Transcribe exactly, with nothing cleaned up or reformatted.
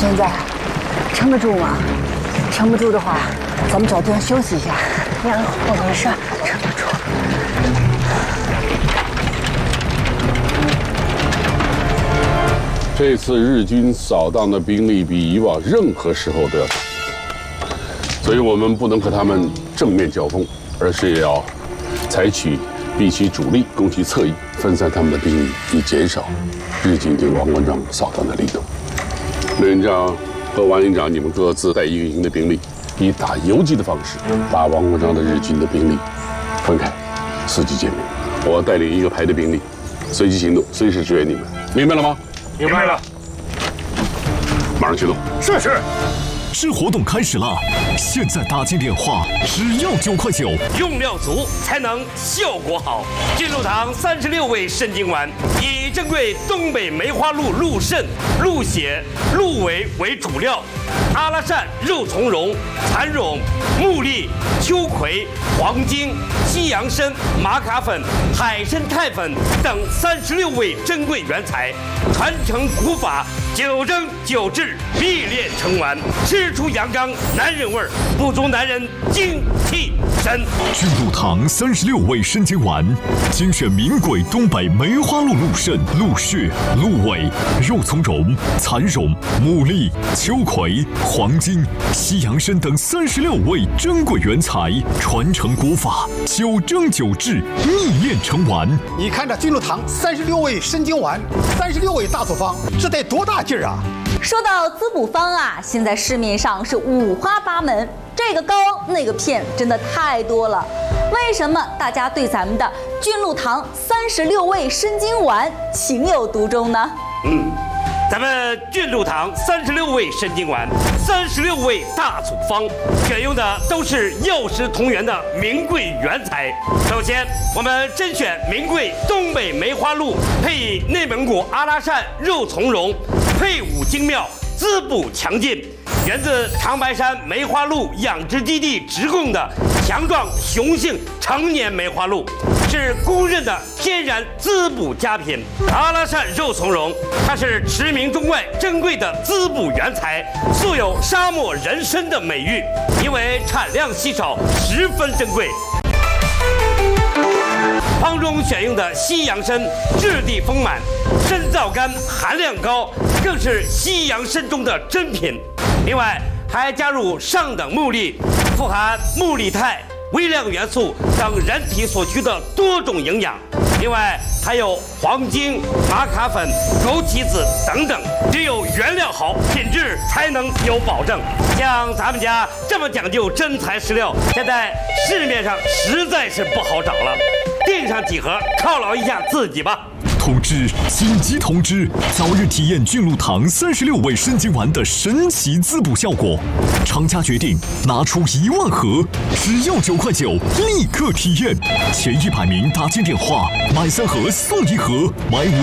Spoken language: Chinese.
现在撑得住吗？撑不住的话，咱们找地方休息一下。娘，我没事，撑得住。 这次日军扫荡的兵力比以往任何时候都要大，所以我们不能和他们正面交锋，而是也要采取避其主力，攻其侧翼，分散他们的兵力，以减少日军对王关庄扫荡的力度。刘营长和王营长，你们各自带一个营的兵力，以打游击的方式把王关庄的日军的兵力分开，伺机歼灭。我带领一个排的兵力，随机行动，随时支援你们，明白了吗？ 明白了， 马上启动。 是是。 是活动开始了，现在打进电话只要九块九， 用料足才能效果好。进入堂三十六味肾精丸，以珍贵东北梅花鹿鹿肾、鹿血、鹿尾为主料，阿拉善、肉苁蓉、蚕苇、木栗、秋葵、黄精、西洋参、玛卡粉、海参肽粉等三十六味珍贵原材，传承古法，九蒸九制，秘炼成丸，吃出阳刚男人味儿，补足男人精气神。 巨鹿堂三十六味参精丸，精选名贵东北梅花鹿鹿肾、鹿血、鹿尾、肉苁蓉、蚕苇、牡蛎、秋葵、黄精、西洋参等三十六味珍贵原材，传承古法，九蒸九制，秘炼成丸。 你看这巨鹿堂三十六味参精丸，三十六味大组方，这得多大劲儿啊！ 说到滋补方啊，现在市面上是五花八门，这个膏那个片真的太多了。为什么大家对咱们的巨鹿堂三十六味参精丸情有独钟呢？ 嗯，咱们巨鹿堂三十六味参精丸，三十六味大组方，选用的都是药食同源的名贵原材。首先，我们甄选名贵东北梅花鹿，配以内蒙古阿拉善肉苁蓉，配伍精妙，滋补强劲，源自长白山梅花鹿养殖基地直供的强壮雄性成年梅花鹿，是公认的天然滋补佳品。阿拉善肉苁蓉，它是驰名中外珍贵的滋补原材，素有沙漠人参的美誉，因为产量稀少，十分珍贵。方中选用的西洋参质地丰满，参皂苷含量高，更是西洋参中的珍品。另外还加入上等木栗，富含木栗肽、微量元素等人体所需的多种营养。另外还有黄精、玛卡粉、枸杞子等等，只有原料好，品质才能有保证。像咱们家这么讲究真材实料，现在市面上实在是不好找了。订上几盒，犒劳一下自己吧。 通知！紧急通知！早日体验巨鹿堂三十六味参精丸的神奇滋补效果。厂家决定拿出一万盒，只要九块九，立刻体验。前一百名打进电话，买三盒送一盒，买五。